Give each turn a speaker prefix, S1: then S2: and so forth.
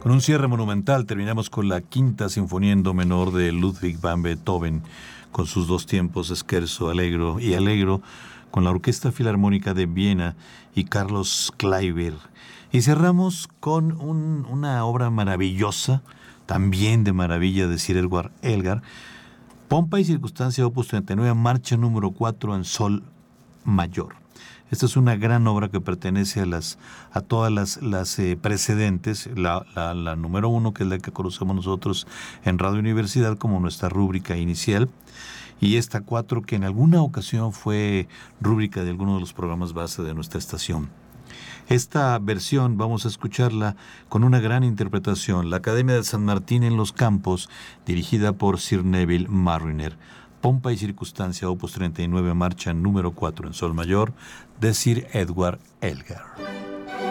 S1: Con un cierre monumental terminamos con la Quinta Sinfonía en Do menor de Ludwig van Beethoven, con sus dos tiempos, Scherzo Allegro y Allegro, con la Orquesta Filarmónica de Viena y Carlos Kleiber. Y cerramos con una obra maravillosa, también de maravilla, de Sir Edward Elgar, Pompa y Circunstancia, opus 39, marcha número 4 en sol mayor. Esta es una gran obra que pertenece a todas las precedentes, la número 1, que es la que conocemos nosotros en Radio Universidad como nuestra rúbrica inicial, y esta 4, que en alguna ocasión fue rúbrica de alguno de los programas base de nuestra estación. Esta versión vamos a escucharla con una gran interpretación, la Academia de San Martín en los Campos, dirigida por Sir Neville Marriner. Pompa y Circunstancia, opus 39, marcha número 4 en sol mayor, de Sir Edward Elgar.